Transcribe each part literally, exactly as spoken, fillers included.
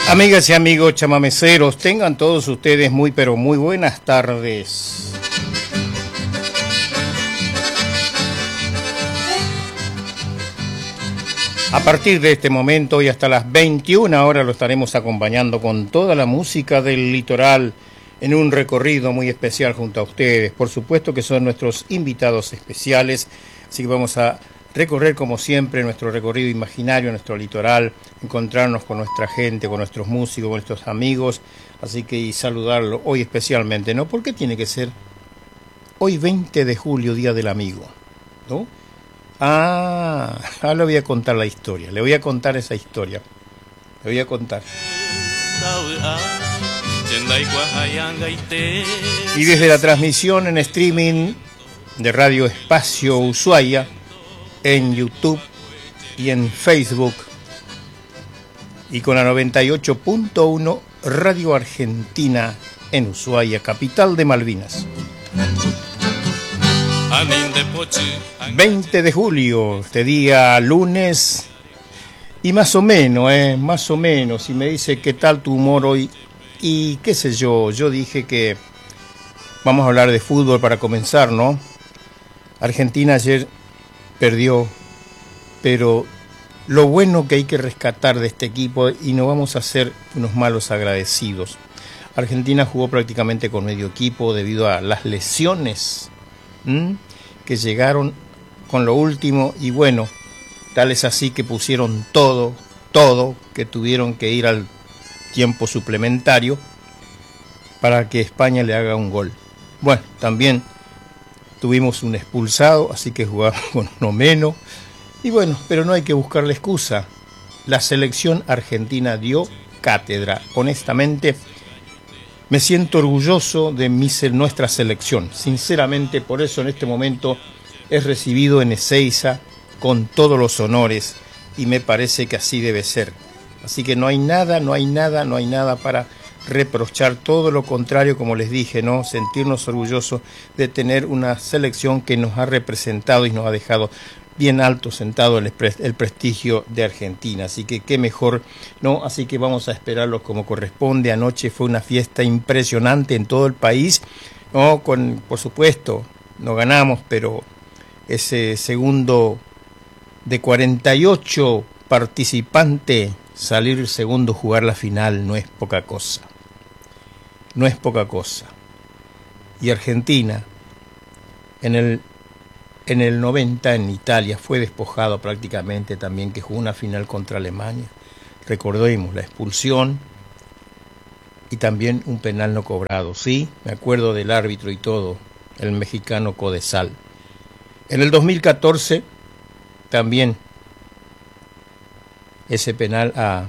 Amigas y amigos chamameceros, tengan todos ustedes muy pero muy buenas tardes. A partir de este momento y hasta las veintiuna horas lo estaremos acompañando con toda la música del litoral en un recorrido muy especial junto a ustedes. Por supuesto que son nuestros invitados especiales, así que vamos a recorrer como siempre nuestro recorrido imaginario, nuestro litoral, encontrarnos con nuestra gente, con nuestros músicos, con nuestros amigos, así que y saludarlo hoy especialmente, ¿no? ¿Por qué tiene que ser hoy veinte de julio, Día del Amigo? ¿No? Ah, ahora le voy a contar la historia, le voy a contar esa historia, le voy a contar. Y desde la transmisión en streaming de Radio Espacio Ushuaia, en YouTube y en Facebook, y con la noventa y ocho punto uno Radio Argentina en Ushuaia, capital de Malvinas. veinte de julio, este día lunes, y más o menos, eh, más o menos, y me dice qué tal tu humor hoy, y qué sé yo, yo dije que vamos a hablar de fútbol para comenzar, ¿no? Argentina ayer perdió, pero lo bueno que hay que rescatar de este equipo, y no vamos a ser unos malos agradecidos. Argentina jugó prácticamente con medio equipo debido a las lesiones ¿m? que llegaron con lo último, y bueno, tal es así que pusieron todo, todo, que tuvieron que ir al tiempo suplementario para que España le haga un gol. Bueno, también tuvimos un expulsado, así que jugamos con uno menos. Y bueno, pero no hay que buscarle excusa. La selección argentina dio cátedra. Honestamente, me siento orgulloso de mi, nuestra selección. Sinceramente, por eso en este momento es recibido en Ezeiza con todos los honores, y me parece que así debe ser. Así que no hay nada, no hay nada, no hay nada para reprochar, todo lo contrario, como les dije, ¿no? Sentirnos orgullosos de tener una selección que nos ha representado y nos ha dejado bien alto sentado el, el prestigio de Argentina, así que qué mejor, ¿no? Así que vamos a esperarlos como corresponde. Anoche fue una fiesta impresionante en todo el país, ¿no? Con, por supuesto, no ganamos, pero ese segundo de cuarenta y ocho participantes, salir segundo, jugar la final, no es poca cosa. No es poca cosa. Y Argentina, en el, en el noventa en Italia, fue despojado prácticamente también, que jugó una final contra Alemania. Recordemos la expulsión y también un penal no cobrado. Sí, me acuerdo del árbitro y todo, el mexicano Codesal. En el dos mil catorce también ese penal a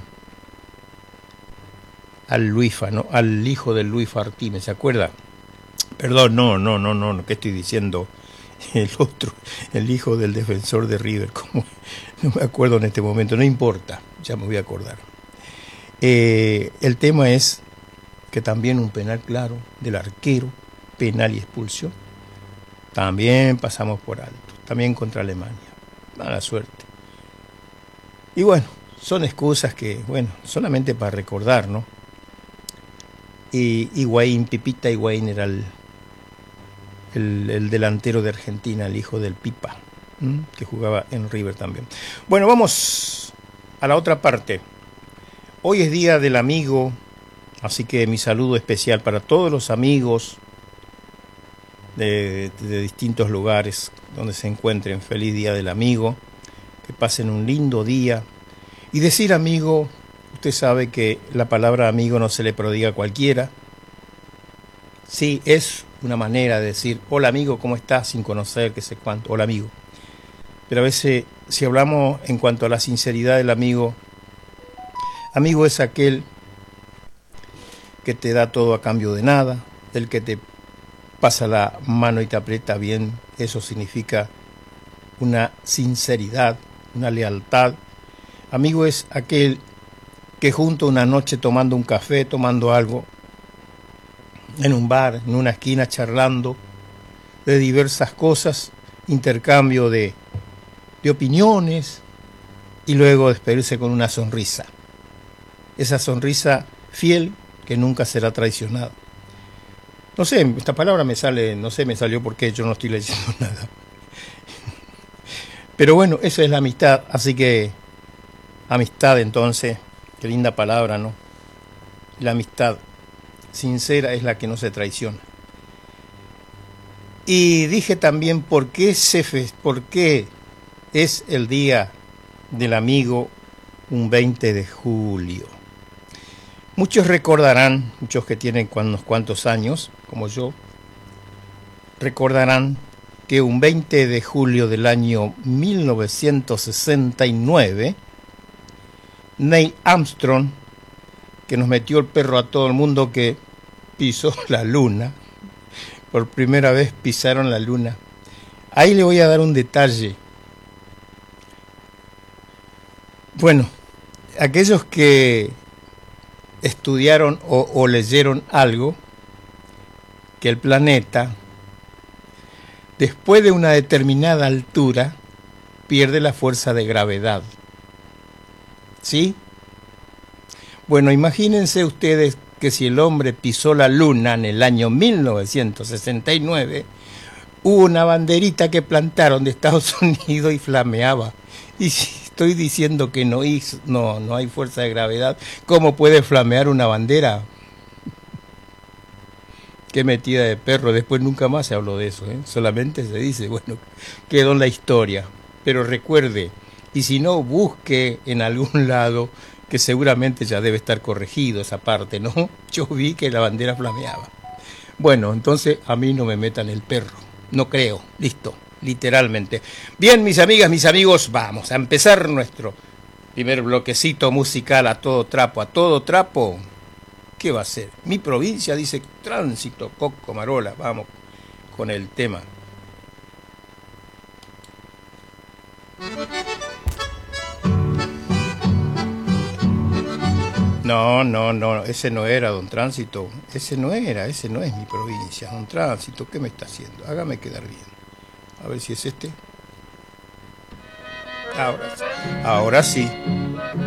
al Luifa, ¿no? Al hijo del Luis Martínez, ¿se acuerda? Perdón, no, no, no, no, ¿qué estoy diciendo? El otro, el hijo del defensor de River, como no me acuerdo en este momento, no importa, ya me voy a acordar. Eh, el tema es que también un penal claro del arquero, penal y expulsión, también pasamos por alto, también contra Alemania, mala suerte. Y bueno, son excusas que, bueno, solamente para recordar, ¿no? Y Higuaín, Pipita Higuaín era el, el, el delantero de Argentina, el hijo del Pipa, ¿m? que jugaba en River también. Bueno, vamos a la otra parte. Hoy es Día del Amigo, así que mi saludo especial para todos los amigos de, de distintos lugares donde se encuentren. Feliz Día del Amigo, que pasen un lindo día. Y decir amigo, usted sabe que la palabra amigo no se le prodiga a cualquiera. Sí, es una manera de decir, hola amigo, ¿cómo estás? Sin conocer, qué sé cuánto, hola amigo. Pero a veces, si hablamos en cuanto a la sinceridad del amigo, amigo es aquel que te da todo a cambio de nada, el que te pasa la mano y te aprieta bien. Eso significa una sinceridad, una lealtad. Amigo es aquel que junto una noche tomando un café, tomando algo, en un bar, en una esquina, charlando de diversas cosas, intercambio de, de opiniones, y luego despedirse con una sonrisa. esa sonrisa fiel que nunca será traicionada. No sé, esta palabra me sale, no sé, me salió porque yo no estoy leyendo nada. Pero bueno, eso es la amistad, así que amistad entonces, qué linda palabra, ¿no? La amistad sincera es la que no se traiciona. Y dije también por qué, se fe, por qué es el día del amigo un veinte de julio. Muchos recordarán, muchos que tienen unos cuantos años, como yo, recordarán que un veinte de julio del año mil novecientos sesenta y nueve, Neil Armstrong, que nos metió el perro a todo el mundo, que pisó la luna, por primera vez pisaron la luna. Ahí le voy a dar un detalle. Bueno, aquellos que estudiaron o, o leyeron algo, que el planeta, después de una determinada altura, pierde la fuerza de gravedad. ¿Sí? Bueno, imagínense ustedes que si el hombre pisó la luna en el año mil novecientos sesenta y nueve, hubo una banderita que plantaron de Estados Unidos y flameaba. Y si estoy diciendo que no, hizo, no, no hay fuerza de gravedad, ¿cómo puede flamear una bandera? Qué metida de perro. Después nunca más se habló de eso, ¿eh? Solamente se dice, bueno, quedó en la historia. Pero recuerde, y si no, busque en algún lado, que seguramente ya debe estar corregido esa parte, ¿no? Yo vi que la bandera flameaba. Bueno, entonces a mí no me metan el perro. No creo. Listo. Literalmente. Bien, mis amigas, mis amigos, vamos a empezar nuestro primer bloquecito musical a todo trapo. A todo trapo, ¿qué va a ser? Mi provincia dice Tránsito, Coco Marola. Vamos con el tema. No, no, no, ese no era, don Tránsito. Ese no era, ese no es mi provincia, don Tránsito. ¿Qué me está haciendo? Hágame quedar bien. A ver si es este. Ahora, ahora sí.